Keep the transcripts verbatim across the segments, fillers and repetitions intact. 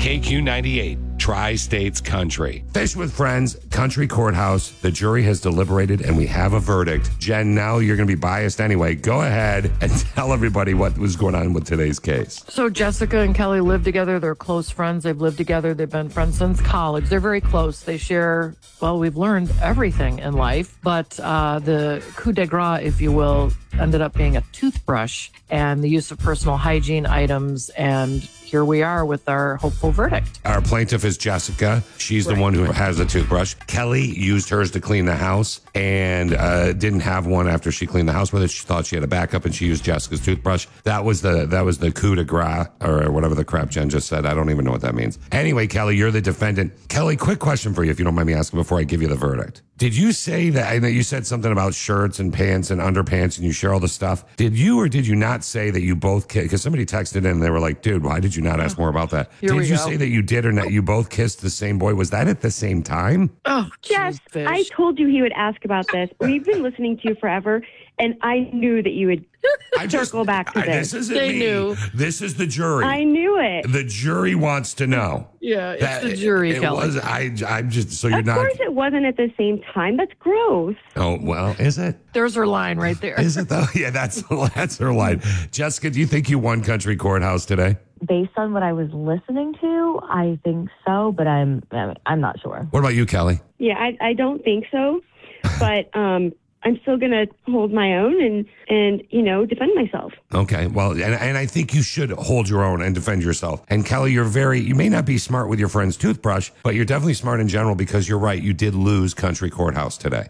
K Q ninety-eight, Tri-States Country. Fish with Friends, Country Courthouse. The jury has deliberated and we have a verdict. Jen, now you're going to be biased anyway. Go ahead and tell everybody what was going on with today's case. So Jessica and Kelly live together. They're close friends. They've lived together. They've been friends since college. They're very close. They share, well, we've learned everything in life, but uh, the coup de grace, if you will, ended up being a toothbrush and the use of personal hygiene items. And here we are with our hopeful verdict. Our plaintiff is Jessica. She's the Right. one who has the toothbrush. Kelly used hers to clean the house and uh, didn't have one after she cleaned the house with it. She thought she had a backup and she used Jessica's toothbrush. That was the that was the coup de grace, or whatever the crap Jen just said. I don't even know what that means. Anyway, Kelly, you're the defendant. Kelly, quick question for you, if you don't mind me asking before I give you the verdict. Did you say that, I know you said something about shirts and pants and underpants and you share all the stuff. Did you or did you not say that you both kissed? Because somebody texted in and they were like, dude, why did you not ask more about that? Here did we you go. say that you did or not? You both kissed the same boy? Was that at the same time? Oh, Yes, geez, Fish. I told you he would ask about this. We've been listening to you forever, and I knew that you would I just, circle back to I, this. this isn't They me. knew. This is the jury. I knew it. the jury wants to know. Yeah, it's That the jury, it, it Kelly. was, I, I'm just, so you're Of not. course it wasn't at the same time. That's gross. Oh, well, is it? There's her line right there. Is it though? Yeah, that's, that's her line. Jessica, do you think you won Country Courthouse today? Based on what I was listening to, I think so, but I'm I'm not sure. What about you, Kelly? Yeah, I, I don't think so. But um, I'm still going to hold my own and, and, you know, defend myself. Okay, well, and, and I think you should hold your own and defend yourself. And Kelly, you're very, you may not be smart with your friend's toothbrush, but you're definitely smart in general because you're right. You did lose Country Courthouse today.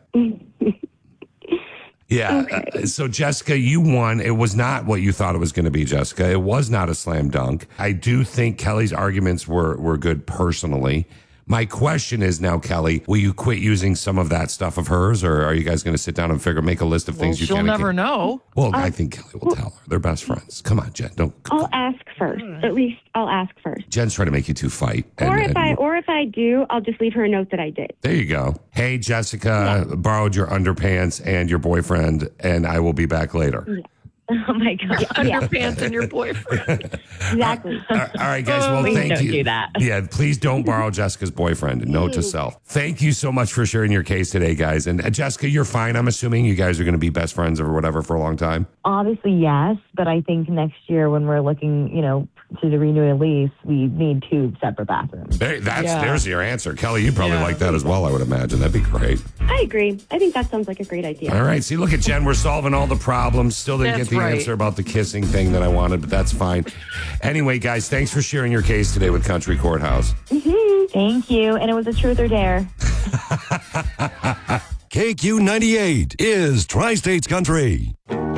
Yeah. Okay. Uh, so, Jessica, you won. It was not what you thought it was going to be, Jessica. It was not a slam dunk. I do think Kelly's arguments were, were good personally. My question is now, Kelly, will you quit using some of that stuff of hers, or are you guys going to sit down and figure, make a list of Well, things you she'll can and never can't? know. Well, I think Kelly will tell her. They're best friends. Come on, Jen. Don't. I'll ask first. At least I'll ask first. Jen's trying to make you two fight. Or and- if and- I or if I do, I'll just leave her a note that I did. There you go. Hey, Jessica, borrowed your underpants and your boyfriend, and I will be back later. Oh my god! Underpants and your boyfriend. Exactly. All right, all right, guys. Well, Please thank don't you. do that. Yeah, please don't borrow Jessica's boyfriend. Note to self. Thank you so much for sharing your case today, guys. And uh, Jessica, you're fine. I'm assuming you guys are going to be best friends or whatever for a long time. Obviously, yes, but I think next year when we're looking, you know, to the renew a lease, we need two separate bathrooms. There, that's Yeah. there's your answer, Kelly. You probably Yeah. like that as well. I would imagine that'd be great. I agree. I think that sounds like a great idea. All right. See, look at Jen. We're solving all the problems. Still didn't That's get the right. answer about the kissing thing that I wanted, but that's fine. Anyway, guys, thanks for sharing your case today with Country Courthouse. Thank you, and it was a truth or dare. K Q ninety-eight is Tri-States Country.